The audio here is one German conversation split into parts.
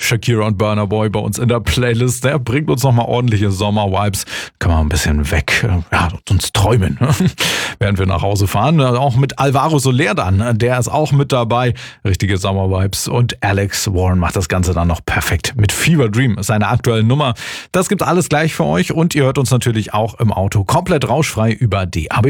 Shakira und Burna Boy bei uns in der Playlist. Der bringt uns nochmal ordentliche Sommer-Vibes. Können wir ein bisschen weg, uns träumen, während wir nach Hause fahren. Auch mit Alvaro Soler dann, der ist auch mit dabei. Richtige Sommer-Vibes. Und Alex Warren macht das Ganze dann noch perfekt mit Fever Dream, seiner aktuellen Nummer. Das gibt's alles gleich für euch und ihr hört uns natürlich auch im Auto komplett rauschfrei über DAB+.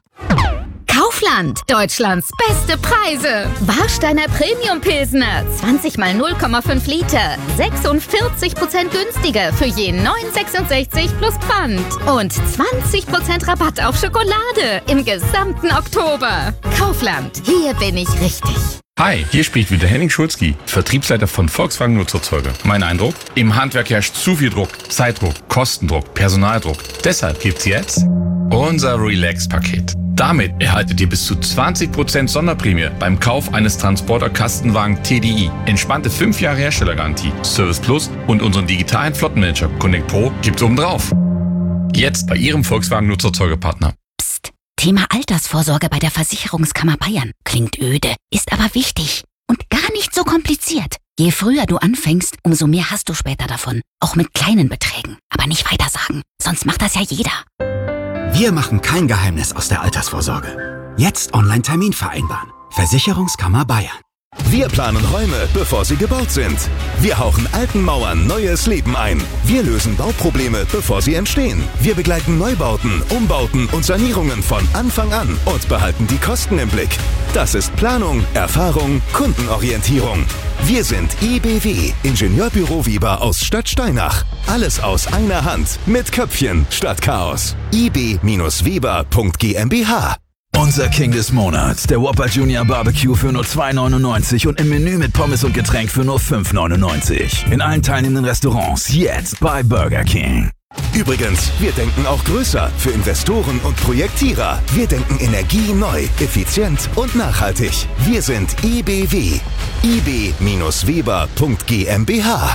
Kaufland, Deutschlands beste Preise. Warsteiner Premium Pilsner, 20 mal 0,5 Liter, 46% günstiger für je 9,66 plus Pfand. Und 20% Rabatt auf Schokolade im gesamten Oktober. Kaufland, hier bin ich richtig. Hi, hier spricht wieder Henning Schulzki, Vertriebsleiter von Volkswagen Nutzerzeuger. Mein Eindruck? Im Handwerk herrscht zu viel Druck, Zeitdruck, Kostendruck, Personaldruck. Deshalb gibt's jetzt unser Relax-Paket. Damit erhaltet ihr bis zu 20% Sonderprämie beim Kauf eines Transporter-Kastenwagen TDI. Entspannte 5 Jahre Herstellergarantie, Service Plus und unseren digitalen Flottenmanager Connect Pro gibt's obendrauf. Jetzt bei Ihrem Volkswagen Nutzerzeugerpartner. Thema Altersvorsorge bei der Versicherungskammer Bayern. Klingt öde, ist aber wichtig und gar nicht so kompliziert. Je früher du anfängst, umso mehr hast du später davon. Auch mit kleinen Beträgen. Aber nicht weitersagen, sonst macht das ja jeder. Wir machen kein Geheimnis aus der Altersvorsorge. Jetzt Online-Termin vereinbaren. Versicherungskammer Bayern. Wir planen Räume, bevor sie gebaut sind. Wir hauchen alten Mauern neues Leben ein. Wir lösen Bauprobleme, bevor sie entstehen. Wir begleiten Neubauten, Umbauten und Sanierungen von Anfang an und behalten die Kosten im Blick. Das ist Planung, Erfahrung, Kundenorientierung. Wir sind IBW, Ingenieurbüro Weber aus Stadtsteinach. Alles aus einer Hand, mit Köpfchen statt Chaos. ib-weber.gmbh. Unser King des Monats, der Whopper Junior Barbecue für nur $2,99 und im Menü mit Pommes und Getränk für nur $5,99. In allen teilnehmenden Restaurants jetzt bei Burger King. Übrigens, wir denken auch größer für Investoren und Projektierer. Wir denken Energie neu, effizient und nachhaltig. Wir sind IBW. ib-weber.gmbh.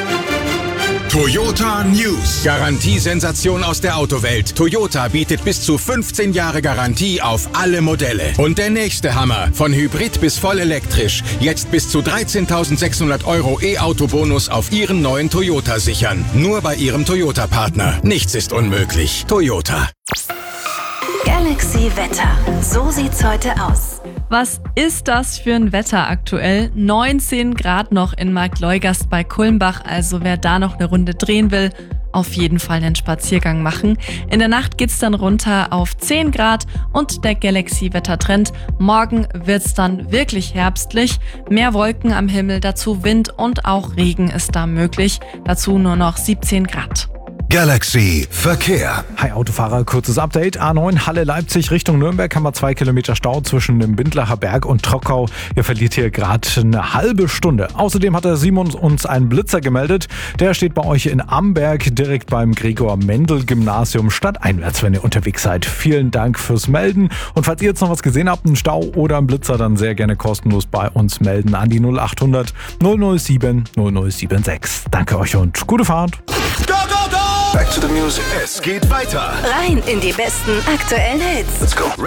Toyota News. Garantiesensation aus der Autowelt. Toyota bietet bis zu 15 Jahre Garantie auf alle Modelle. Und der nächste Hammer. Von Hybrid bis voll elektrisch. Jetzt bis zu 13.600 € E-Auto-Bonus auf Ihren neuen Toyota sichern. Nur bei Ihrem Toyota-Partner. Nichts ist unmöglich. Toyota. Galaxy Wetter. So sieht's heute aus. Was ist das für ein Wetter aktuell? 19 Grad noch in Marktleugast bei Kulmbach, also wer da noch eine Runde drehen will, auf jeden Fall einen Spaziergang machen. In der Nacht geht's dann runter auf 10 Grad und der Galaxy-Wettertrend. Morgen wird's dann wirklich herbstlich. Mehr Wolken am Himmel, dazu Wind und auch Regen ist da möglich. Dazu nur noch 17 Grad. Galaxy Verkehr. Hi Autofahrer, kurzes Update. A9 Halle-Leipzig Richtung Nürnberg haben wir 2 Kilometer Stau zwischen dem Bindlacher Berg und Trockau. Ihr verliert hier gerade eine halbe Stunde. Außerdem hat der Simon uns einen Blitzer gemeldet. Der steht bei euch in Amberg, direkt beim Gregor-Mendel-Gymnasium stadteinwärts, wenn ihr unterwegs seid. Vielen Dank fürs Melden. Und falls ihr jetzt noch was gesehen habt, einen Stau oder einen Blitzer, dann sehr gerne kostenlos bei uns melden an die 0800 007 0076. Danke euch und gute Fahrt. Go, go, go! Back to the music. Es geht weiter. Rein in die besten aktuellen Hits. Let's go.